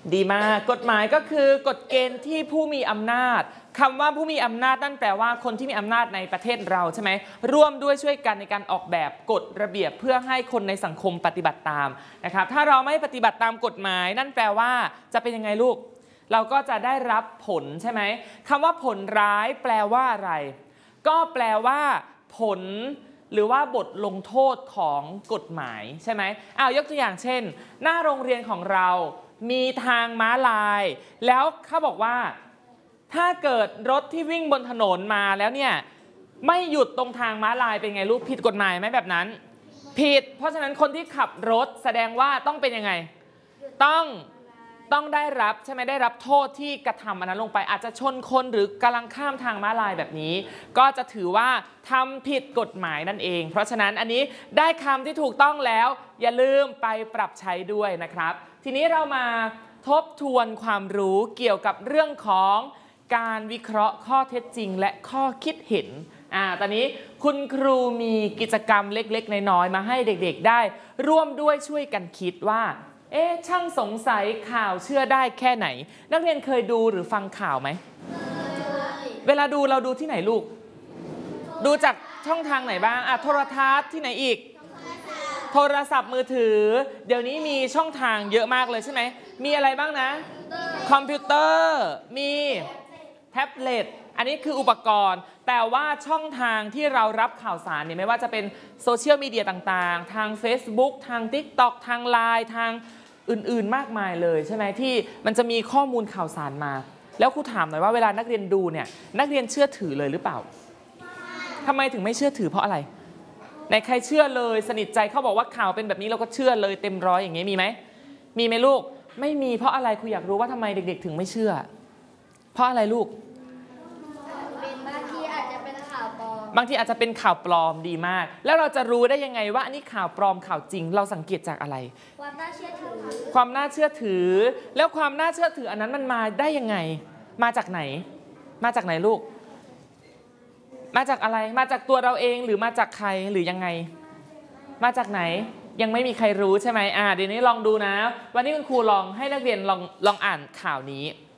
ดีมากกฎหมายก็คือกฎเกณฑ์ที่ผู้มีอำนาจคำว่าผู้มีอำนาจนั่นแปลว่าคนที่มีอำนาจในประเทศเราใช่ไหมร่วมด้วยช่วยกันในการออกแบบกฎระเบียบเพื่อให้คนในสังคมปฏิบัติตามนะครับถ้าเราไม่ปฏิบัติตามกฎหมายนั่นแปลว่าจะเป็นยังไงลูกเราก็จะได้รับผลใช่ไหมคำว่าผลร้ายแปลว่าอะไรก็แปลว่าผลหรือว่าบทลงโทษของกฎหมายใช่ไหมยกตัวอย่างเช่นหน้าโรงเรียนของเรามีทางม้าลายแล้วเขาบอกว่าถ้าเกิดรถที่วิ่งบนถนนมาแล้วเนี่ยไม่หยุดตรงทางม้าลายเป็นไงลูกผิดกฎหมายไหมแบบนั้นผิดเพราะฉะนั้นคนที่ขับรถแสดงว่าต้องเป็นยังไงต้องได้รับใช่ไหมได้รับโทษที่กระทำอันนั้นลงไปอาจจะชนคนหรือกำลังข้ามทางม้าลายแบบนี้ก็จะถือว่าทำผิดกฎหมายนั่นเองเพราะฉะนั้นอันนี้ได้คำที่ถูกต้องแล้วอย่าลืมไปปรับใช้ด้วยนะครับทีนี้เรามาทบทวนความรู้เกี่ยวกับเรื่องของการวิเคราะห์ข้อเท็จจริงและข้อคิดเห็นตอนนี้คุณครูมีกิจกรรมเล็กๆน้อยๆมาให้เด็กๆได้ร่วมด้วยช่วยกันคิดว่าช่างสงสัยข่าวเชื่อได้แค่ไหนนักเรียนเคยดูหรือฟังข่าวไหมเวลาดูเราดูที่ไหนลูกดูจากช่องทางไหนบ้างโทรทัศน์ที่ไหนอีกโทรศัพท์มือถือเดี๋ยวนี้มีช่องทางเยอะมากเลยใช่ไหมมีอะไรบ้างนะคอมพิวเตอร์มีแท็บเล็ตอันนี้คืออุปกรณ์แต่ว่าช่องทางที่เรารับข่าวสารเนี่ยไม่ว่าจะเป็นโซเชียลมีเดียต่างๆทาง Facebook ทาง TikTok ทาง LINE ทางอื่นๆมากมายเลยใช่ไหมที่มันจะมีข้อมูลข่าวสารมาแล้วครูถามหน่อยว่าเวลานักเรียนดูเนี่ยนักเรียนเชื่อถือเลยหรือเปล่าทำไมถึงไม่เชื่อถือเพราะอะไรในใครเชื่อเลยสนิทใจเขาบอกว่าข่าวเป็นแบบนี้เราก็เชื่อเลยเต็มร้อยอย่างเงี้ยมีไหมมีไหมลูกไม่มีเพราะอะไรครูอยากรู้ว่าทำไมเด็กๆถึงไม่เชื่อเพราะอะไรลูกบางทีอาจจะเป็นข่าวปลอมดีมากแล้วเราจะรู้ได้ยังไงว่าอันนี้ข่าวปลอมข่าวจริงเราสังเกตจากอะไรความน่าเชื่อถือแล้วความน่าเชื่อถืออันนั้นมันมาได้ยังไงมาจากไหนลูกมาจากอะไรมาจากตัวเราเองหรือมาจากใครหรือยังไงมาจากไหนยังไม่มีใครรู้ใช่ไหมเดี๋ยวนี้ลองดูนะวันนี้คุณครูลองให้นักเรียนลองอ่านข่าวนี้